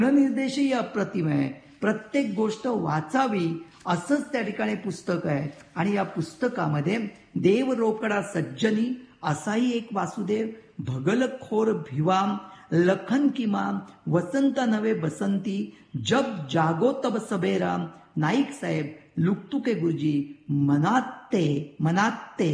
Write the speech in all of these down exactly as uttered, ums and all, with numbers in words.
निर्देशही अप्रतिम आहे. प्रत्येक गोष्ट वाचावी असंच त्या ठिकाणी पुस्तक आहे. आणि या पुस्तकामध्ये देव रोकडा सज्जनी असाही एक वासुदेव, भगलखोर भिवाम, लखन किमान, वसंत नवे बसंती, जब जागो तब सबेराम, नाईक साहेब, लुकतुके गुरुजी, मनाते मनाते,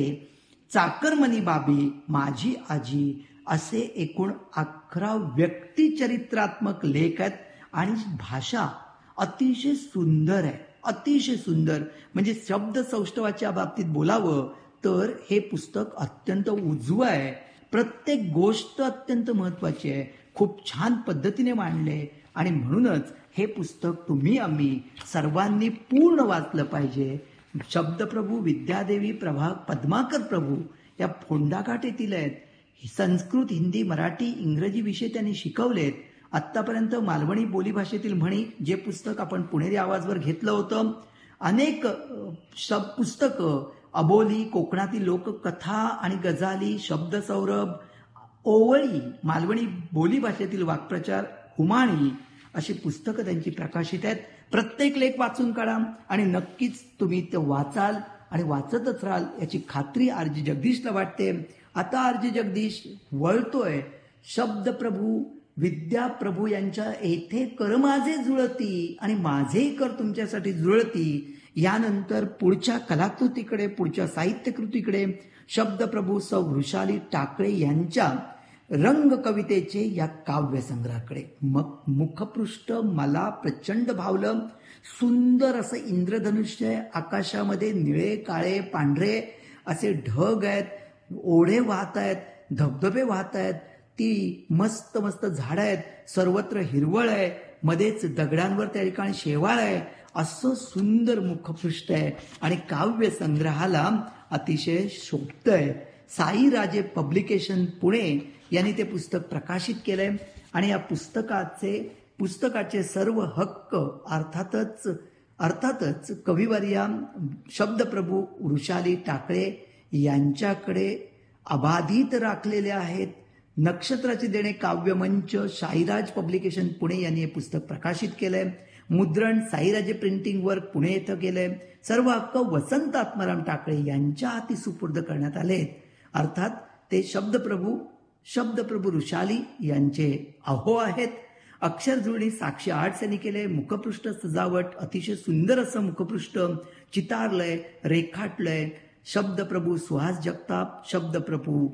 चाकरमनी बाबी, माझी आजी, असे एकूण अकरा व्यक्तिचरित्रात्मक लेख आहेत. आणि भाषा अतिशय सुंदर आहे, अतिशय सुंदर. म्हणजे शब्द सौष्ठवाच्या बाबतीत बोलावं तर हे पुस्तक अत्यंत उजवं आहे. प्रत्येक गोष्ट अत्यंत महत्वाची आहे. खूप छान पद्धतीने मांडले. आणि म्हणूनच हे पुस्तक तुम्ही आम्ही सर्वांनी पूर्ण वाचलं पाहिजे. शब्दप्रभू विद्यादेवी प्रभा पद्माकर प्रभू या फोंडाघाट येथील आहेत. संस्कृत, हिंदी, मराठी, इंग्रजी विषय त्यांनी शिकवलेत. आत्तापर्यंत मालवणी बोलीभाषेतील म्हणी जे पुस्तक आपण पुणेरी आवाजवर घेतलं होतं, अनेक शब पुस्तकं, अबोली, कोकणातील लोककथा आणि गजाली, शब्दसौरभ, ओवळी, मालवणी बोलीभाषेतील वाक्प्रचार, हुमाणी अशी पुस्तकं त्यांची प्रकाशित आहेत. प्रत्येक लेख वाचून काढा आणि नक्कीच तुम्ही ते वाचाल आणि वाचतच राहाल याची खात्री आरजी जगदीशला वाटते. आता आरजी जगदीश वळतोय शब्दप्रभू विद्याप्रभू यांच्या येथे कर माझे जुळती आणि माझेही कर तुमच्यासाठी जुळती. यानंतर पुढच्या कलाकृतीकडे, पुढच्या साहित्यकृतीकडे शब्दप्रभू सौ वृषाली टाकळे यांच्या रंग कवितेचे या काव्यसंग्रहाकडे. मग मुखपृष्ठ मला प्रचंड भावलं. सुंदर असं इंद्रधनुष्य, आकाशामध्ये निळे, काळे, पांढरे असे ढग आहेत, ओढे वाहत आहेत, धबधबे वाहत आहेत, ती मस्त मस्त झाडं आहेत, सर्वत्र हिरवळ आहे, मध्येच दगडांवर त्या ठिकाणी शेवाळ आहे. असं सुंदर मुखपृष्ठ आहे आणि काव्य संग्रहाला अतिशय शोभतंय. साईराजे पब्लिकेशन पुणे यांनी ते पुस्तक प्रकाशित केलंय. आणि या पुस्तकाचे पुस्तकाचे सर्व हक्क अर्थातच अर्थातच कविवर्या शब्दप्रभू वृषाली टाकळे यांच्याकडे अबाधित राखलेले आहेत. नक्षत्राचे देणे काव्यमंच साईराज पब्लिकेशन पुणे यांनी हे पुस्तक प्रकाशित केलंय. मुद्रण साईराजे प्रिंटिंग वर्क पुणे येथे केलंय. सर्व हक्क वसंत आत्माराम टाकळे यांच्या हाती सुपूर्द करण्यात आले. अर्थात ते शब्दप्रभू शब्दप्रभू वृषाली यांचे अहो आहेत. अक्षर जुळणी साक्षी आर्ट्स यांनी केले. मुखपृष्ठ सजावट अतिशय सुंदर असं मुखपृष्ठ चितारलंय, रेखाटलंय. शब्दप्रभू सुहास जगताप, शब्दप्रभू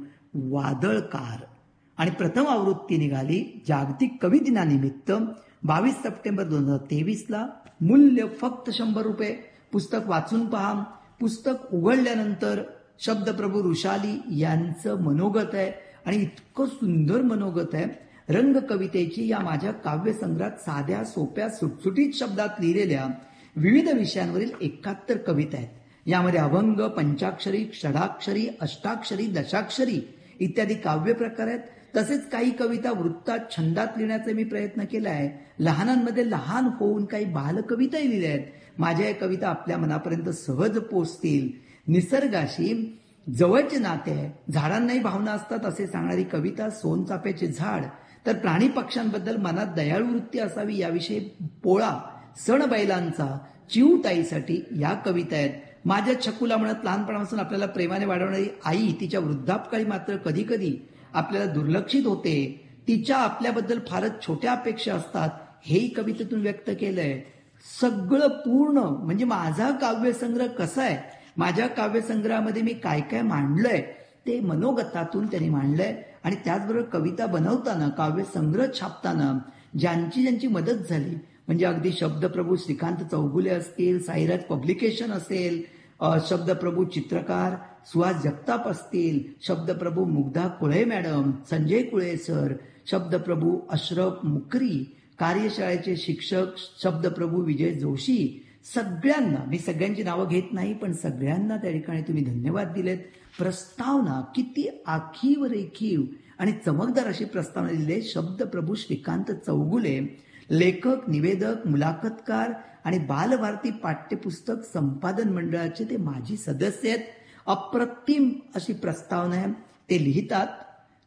वादळकार. आणि प्रथम आवृत्ती निघाली जागतिक कवी दिनानिमित्त बावीस सप्टेंबर दोन हजार तेवीसला. मूल्य फक्त शंभर रुपये. पुस्तक वाचून पहा. पुस्तक उघडल्यानंतर शब्दप्रभू वृषाली यांचं मनोगत आहे आणि इतकं सुंदर मनोगत आहे. रंग कवितेची या माझ्या काव्यसंग्रहात साध्या सोप्या सुटसुटीत शब्दात लिहिलेल्या विविध विषयांवरील एकाहत्तर कविता आहेत. यामध्ये अभंग, पंचाक्षरी, षडाक्षरी, अष्टाक्षरी, दशाक्षरी इत्यादी काव्य प्रकार आहेत. तसेच काही कविता वृत्तात, छंदात लिहिण्याचा मी प्रयत्न केला आहे. लहानांमध्ये लहान होऊन काही बालकविताही लिहिल्या आहेत. माझ्या या कविता आपल्या मनापर्यंत सहज पोचतील. निसर्गाशी जवळचे नाते आहे, झाडांनाही भावना असतात असे सांगणारी कविता सोनचाफ्याचे झाड. तर प्राणी पक्ष्यांबद्दल मनात दयाळू वृत्ती असावी याविषयी पोळा, सण बैलांचा, चिऊताईसाठी या कविता आहेत. माझ्या छकुला म्हणत लहानपणापासून आपल्याला प्रेमाने वाढवणारी आई तिच्या वृद्धापकाळी मात्र कधी कधी आपल्याला दुर्लक्षित होते. तिच्या आपल्याबद्दल फारच छोट्या अपेक्षा असतात, हेही कवितेतून व्यक्त केलंय. सगळं पूर्ण म्हणजे माझा काव्यसंग्रह कसा आहे, माझ्या काव्यसंग्रहामध्ये मी काय काय मांडलंय ते मनोगतातून त्यांनी मांडलंय. आणि त्याचबरोबर कविता बनवताना, काव्यसंग्रह छापताना ज्यांची ज्यांची मदत झाली म्हणजे अगदी शब्दप्रभू श्रीकांत चौगुले असतील, साईराज पब्लिकेशन असेल, शब्दप्रभू चित्रकार सुहास जगताप असतील, शब्दप्रभू मुग्धा कुळे मॅडम, संजय कुळे सर, शब्दप्रभू अशरफ मुकरी, कार्यशाळेचे शिक्षक शब्दप्रभू विजय जोशी, सगळ्यांना मी सगळ्यांची नावं घेत नाही पण सगळ्यांना त्या ठिकाणी तुम्ही धन्यवाद दिलेत. प्रस्तावना किती आखीव रेखीव आणि चमकदार अशी प्रस्तावना दिली. शब्दप्रभू श्रीकांत चौगुले लेखक, निवेदक, मुलाखतकार आणि बालभारती पाठ्यपुस्तक संपादन मंडळाचे ते माजी सदस्य आहेत. अप्रतिम अशी प्रस्तावना आहे. ते लिहितात,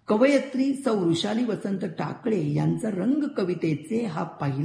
कवयित्री सौ वृषाली वसंत टाकळे यांचा रंग कवितेचे हा पहिला